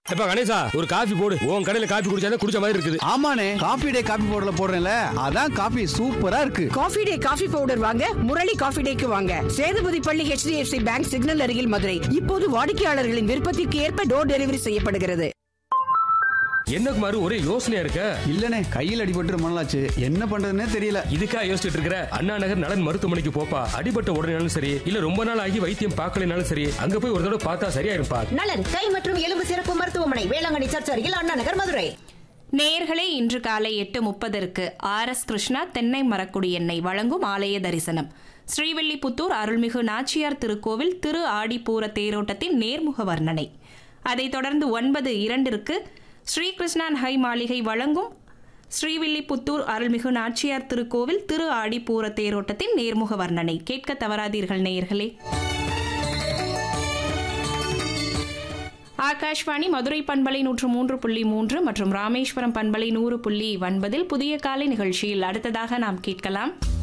எப்ப கணேசா ஒரு காபி போடு. உன் கடையில காபி குடிச்சா குடிச்ச மாதிரி இருக்குது. ஆமாண்ணே, காபி டே காபி பவுடர்ல போடுறேன்ல, அதான் காபி சூப்பரா இருக்கு. காபி டே காபி பவுடர் வாங்க முரளி காபி டேக்கு வாங்க. சேதுபதி பள்ளி HDFC பேங்க் சிக்னல் அருகில் மதுரை. இப்போது வாடிக்கையாளர்களின் விருப்பத்திற்கு ஏற்ப டோர் டெலிவரி செய்யப்படுகிறது. என்ன குமார் ஒரே யோசனையா இருக்க? இல்லனே, கையில் அடிபட்டு ரொம்ப நாளாச்சு, என்ன பண்றதுன்னே தெரியல. இதுக்கா யோசிச்சுட்டு இருக்கிற? அண்ணா நகர் நலன் மருத்துவமனைக்கு போப்பா. அடிபட்ட உடனேனாலும் சரி, இல்ல ரொம்ப நாள் ஆகி வைத்தியம் பார்க்கலனாலும் சரி, அங்க போய் ஒரு தடவை பார்த்தா சரியா இருப்பா. நலன் கை மற்றும் எலும்பு சிறப்பு மருத்துவமனை, வேளாங்கண்ணி சர்ச் அருகில், அண்ணா நகர், மதுரை. நேயர்களே, இன்று காலை 8:30 RS கிருஷ்ணா தென்னை மரக்குடி எண்ணெய் வழங்கும் ஆலய தரிசனம். ஸ்ரீவில்லிபுத்தூர் அருள்மிகு நாச்சியார் திருக்கோவில் திரு ஆடிப்பூர தேரோட்டத்தின் நேர்முக வர்ணனை. அதைத் தொடர்ந்து 9:02 ஸ்ரீகிருஷ்ணன் ஹை மாளிகை வழங்கும் ஸ்ரீவில்லிபுத்தூர் அருள்மிகு நாச்சியார் திருக்கோவில் திரு ஆடிப்பூர தேரோட்டத்தின் நேர்முக வர்ணனை கேட்க தவறாதீர்கள் நேயர்களே. ஆகாஷ்வாணி மதுரை பண்பலை 103.3 மற்றும் ராமேஸ்வரம் பண்பலை 100.9 புதிய காலை நிகழ்ச்சியில் அடுத்ததாக நாம் கேட்கலாம்.